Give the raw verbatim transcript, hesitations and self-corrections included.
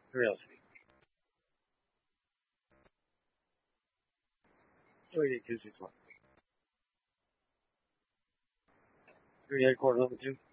Curiosity. Three eight two six one. Three eight quarter number two.